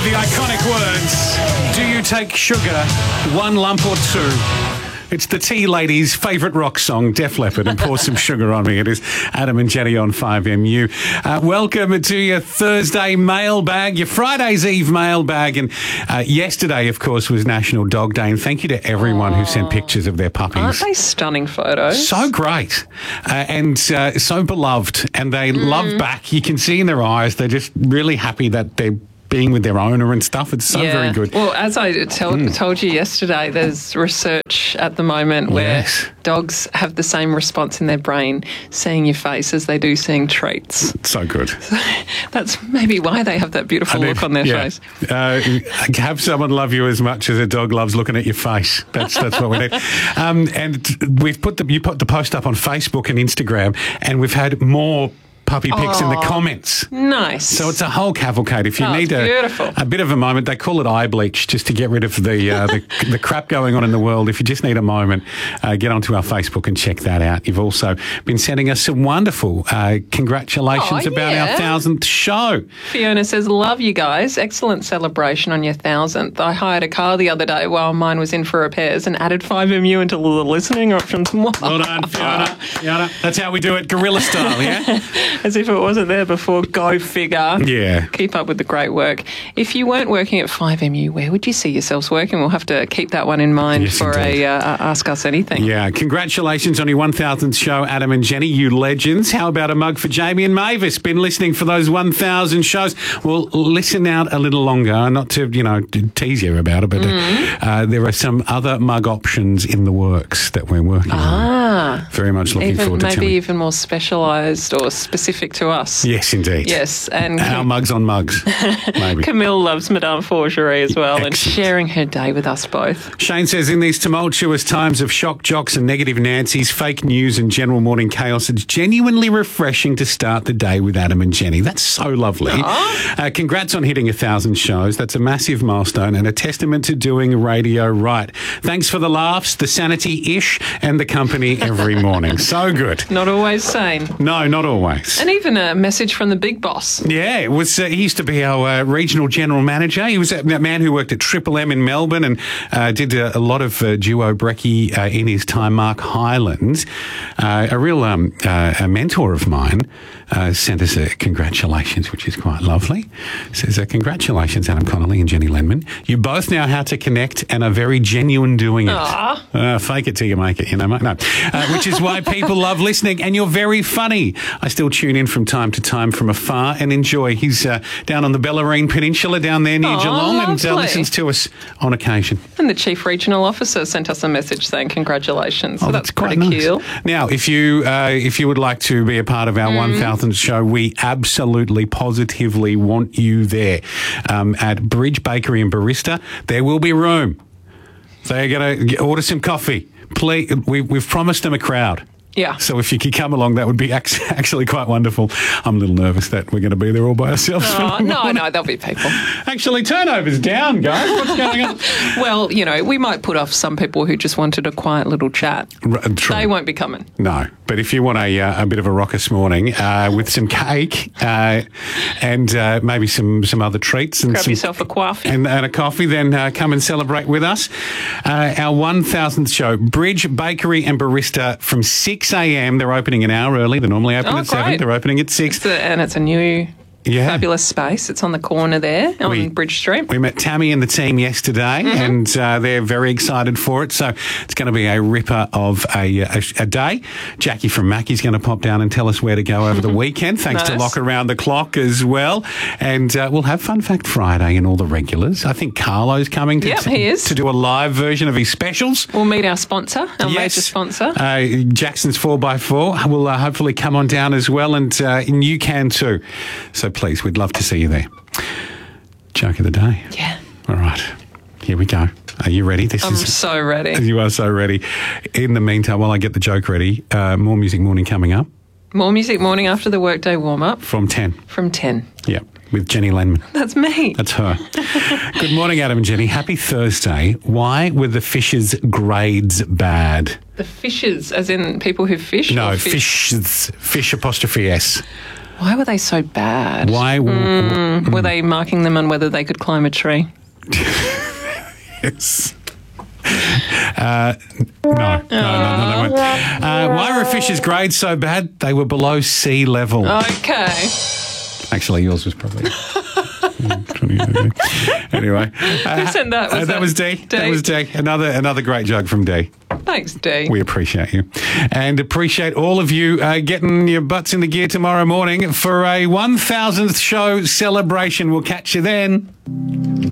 with the iconic words, do you take sugar, one lump or two? It's the Tea Ladies' favourite rock song, Def Leppard, and Pour Some Sugar on Me. It is Adam and Jenny on 5MU. Welcome to your Thursday mailbag, your Friday's Eve mailbag. And yesterday, of course, was National Dog Day. And thank you to everyone who sent pictures of their puppies. Aren't they stunning photos? So great and so beloved. And they love back. You can see in their eyes, they're just really happy that they're being with their owner and stuff. It's so very good. Well, as I told you yesterday, there's research at the moment where dogs have the same response in their brain seeing your face as they do seeing treats. So good. That's maybe why they have that beautiful look on their face. Have someone love you as much as a dog loves looking at your face. That's what we need. And you put the post up on Facebook and Instagram, and we've had more puppy pics in the comments. Nice. So it's a whole cavalcade. If you need a bit of a moment, they call it eye bleach just to get rid of the crap going on in the world. If you just need a moment, get onto our Facebook and check that out. You've also been sending us some wonderful congratulations about our 1,000th show. Fiona says, love you guys. Excellent celebration on your 1,000th. I hired a car the other day while mine was in for repairs and added 5MU into the listening options. Well done, Fiona. That's how we do it, guerrilla style, yeah? As if it wasn't there before. Go figure. Yeah. Keep up with the great work. If you weren't working at 5MU, where would you see yourselves working? We'll have to keep that one in mind for a Ask Us Anything. Yeah. Congratulations on your 1,000th show, Adam and Jenny, you legends. How about a mug for Jamie and Mavis? Been listening for those 1,000 shows. Well, listen out a little longer, not to, tease you about it, but there are some other mug options in the works that we're working on. Very much looking forward to maybe even more specialised or specific to us. Yes, indeed. Yes. And our mugs on mugs, maybe. Camille loves Madame Forgery as well. Excellent. And sharing her day with us both. Shane says, in these tumultuous times of shock jocks and negative Nancy's, fake news and general morning chaos, it's genuinely refreshing to start the day with Adam and Jenny. That's so lovely. Congrats on hitting 1,000 shows. That's a massive milestone and a testament to doing radio right. Thanks for the laughs, the sanity-ish, and the company every morning. So good. Not always sane. No, not always. And even a message from the big boss. Yeah, it was. He used to be our regional general manager. He was that man who worked at Triple M in Melbourne and did a lot of duo brekkie in his time. Mark Hyland, a real a mentor of mine, sent us a congratulations, which is quite lovely. Says, congratulations, Adam Connolly and Jenny Lenman. You both know how to connect and are very genuine doing it. Fake it till you make it, mate. No. Which is why people love listening, and you're very funny. I still tune in from time to time from afar and enjoy. He's down on the Bellarine Peninsula down there near Geelong and listens to us on occasion. And the Chief Regional Officer sent us a message saying congratulations. So that's quite nice. cool. Now, if you would like to be a part of our 1,000th show, we absolutely, positively want you there. At Bridge Bakery and Barista, there will be room. They're going to order some coffee. Please, we've promised them a crowd. Yeah. So if you could come along, that would be actually quite wonderful. I'm a little nervous that we're going to be there all by ourselves. No, there'll be people. Actually, turnover's down, guys. What's going on? Well, we might put off some people who just wanted a quiet little chat. True. They won't be coming. No, but if you want a bit of a raucous morning with some cake and maybe some other treats and grab yourself a coffee and a coffee, then come and celebrate with us. Our 1,000th show, Bridge Bakery and Barista, from 6 a.m. They're opening an hour early. They normally open at 7. They're opening at 6. And it's a new fabulous space. It's on the corner there on Bridge Street. We met Tammy and the team yesterday and they're very excited for it. So it's going to be a ripper of a day. Jackie from Mackie's going to pop down and tell us where to go over the weekend. Thanks to Lock Around the Clock as well. And we'll have Fun Fact Friday and all the regulars. I think Carlo's coming to do a live version of his specials. We'll meet our sponsor, our major sponsor. Jackson's 4x4 will hopefully come on down as well, and you can too. So please, we'd love to see you there. Joke of the day. Yeah. All right. Here we go. Are you ready? I'm so ready. You are so ready. In the meantime, while I get the joke ready, more Music Morning coming up. More Music Morning after the workday warm-up. From 10. From 10. Yeah, with Jenny Lenman. That's me. That's her. Good morning, Adam and Jenny. Happy Thursday. Why were the Fishers' grades bad? The Fishers, as in people who fish? No, Fishers. Fish apostrophe S. Why were they so bad? Why? Were they marking them on whether they could climb a tree? Yes. No, they weren't. Why were Fisher's grades so bad? They were below sea level. Okay. Actually, yours was probably... Anyway. Who sent that? That was D. That was D. Another great joke from D. Thanks, D. We appreciate you. And appreciate all of you getting your butts into gear tomorrow morning for a 1000th show celebration. We'll catch you then.